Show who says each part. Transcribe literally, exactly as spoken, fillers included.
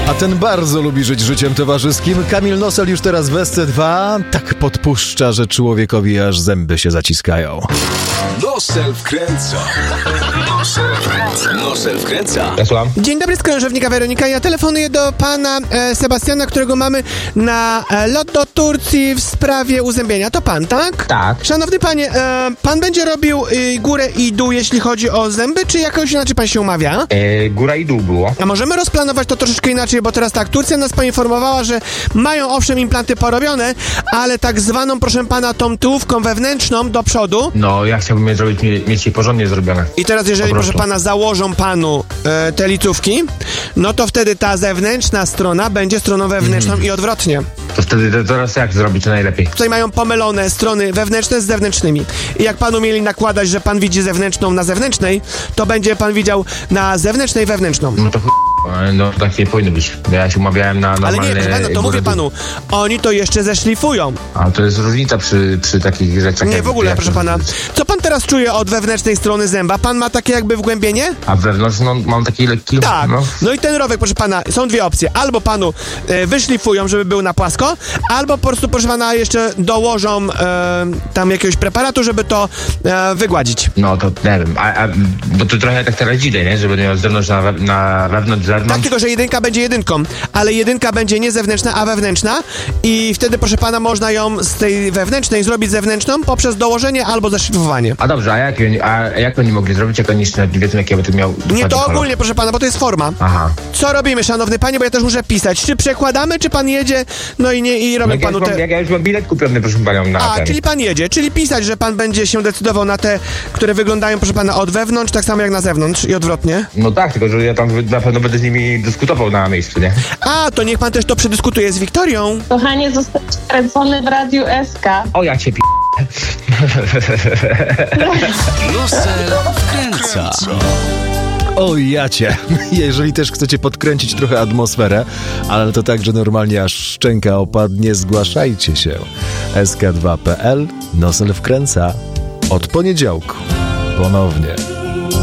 Speaker 1: A ten bardzo lubi żyć życiem towarzyskim. Kamil Nosel już teraz w S C dwa tak podpuszcza, że człowiekowi aż zęby się zaciskają.
Speaker 2: Nosel wkręca. Nosel wkręca. Nosel wkręca.
Speaker 3: Ja słucham.
Speaker 4: Dzień dobry, z krążownika Weronika. Ja telefonuję do pana e, Sebastiana, którego mamy na e, lot do Turcji w sprawie uzębienia. To pan, tak?
Speaker 3: Tak.
Speaker 4: Szanowny panie, e, pan będzie robił y, górę i dół, jeśli chodzi o zęby, czy jakoś inaczej pan się umawia?
Speaker 3: E, góra i dół było.
Speaker 4: A możemy rozplanować to troszeczkę inaczej, bo teraz tak, Turcja nas poinformowała, że mają owszem implanty porobione, ale tak zwaną, proszę pana, tą tyłówką wewnętrzną do przodu.
Speaker 3: No, ja chciałbym je zrobić, mie- mieć je porządnie zrobione.
Speaker 4: I teraz jeżeli,
Speaker 3: Po prostu.
Speaker 4: proszę pana, założą panu e, te licówki, no to wtedy ta zewnętrzna strona będzie stroną wewnętrzną
Speaker 3: Mhm.
Speaker 4: i odwrotnie.
Speaker 3: To wtedy to teraz jak zrobić to najlepiej?
Speaker 4: Tutaj mają pomylone strony wewnętrzne z zewnętrznymi. I jak panu mieli nakładać, że pan widzi zewnętrzną na zewnętrznej, to będzie pan widział na zewnętrznej wewnętrzną.
Speaker 3: No to ch... No tak nie powinno być. Ja się umawiałem na
Speaker 4: Ale
Speaker 3: normalne...
Speaker 4: nie, proszę pana, to
Speaker 3: górę,
Speaker 4: mówię
Speaker 3: dół.
Speaker 4: panu, oni to jeszcze zeszlifują.
Speaker 3: A to jest różnica przy, przy takich rzeczach.
Speaker 4: Nie,
Speaker 3: jak-
Speaker 4: w ogóle,
Speaker 3: jak-
Speaker 4: proszę pana. Co pan teraz czuje od wewnętrznej strony zęba? Pan ma takie jakby wgłębienie?
Speaker 3: A wewnątrz no, mam taki lekki...
Speaker 4: Tak.
Speaker 3: No.
Speaker 4: No i ten rowek, proszę pana, są dwie opcje. Albo panu e, wyszlifują, żeby był na płasko, albo po prostu, proszę pana, jeszcze dołożą e, tam jakiegoś preparatu, żeby to e, wygładzić.
Speaker 3: No to nie wiem, a, a, bo to trochę tak teraz idzie, nie? Żeby miał z zewnątrz na, we, na wewnątrz,
Speaker 4: Tak,
Speaker 3: zewnątrz.
Speaker 4: tylko że jedynka będzie jedynką, ale jedynka będzie nie zewnętrzna, a wewnętrzna i wtedy, proszę pana, można ją z tej wewnętrznej zrobić zewnętrzną poprzez dołożenie albo zaszlifowanie.
Speaker 3: A dobrze, a jak, oni- a jak oni mogli zrobić, jak oni jeszcze nie wiedzą, jaki ja bym miał...
Speaker 4: Nie,
Speaker 3: dokładnie
Speaker 4: to
Speaker 3: kolor?
Speaker 4: ogólnie, proszę pana, bo to jest forma.
Speaker 3: Aha.
Speaker 4: Co robimy, szanowny panie, bo ja też muszę pisać. Czy przekładamy, czy pan jedzie, no i nie, i robię
Speaker 3: Jak ja,
Speaker 4: panu
Speaker 3: już mam,
Speaker 4: te...
Speaker 3: jak ja już mam bilet kupiony, proszę panią, na
Speaker 4: A,
Speaker 3: ten.
Speaker 4: czyli pan jedzie, czyli pisać, że pan będzie się decydował na te, które wyglądają, proszę pana, od wewnątrz, tak samo jak na zewnątrz i odwrotnie.
Speaker 3: No tak, tylko że ja tam na pewno będę z nimi dyskutował na miejscu, nie?
Speaker 4: A, to niech pan też to przedyskutuje z Wiktorią.
Speaker 5: Kochanie, zostać kręcony w Radiu S K.
Speaker 3: O, ja cię p...
Speaker 2: Nosel wkręca.
Speaker 1: O jacie, jeżeli też chcecie podkręcić trochę atmosferę, ale to tak, że normalnie aż szczęka opadnie, zgłaszajcie się. S K dwa kropka p l, Nosel wkręca. Od poniedziałku ponownie.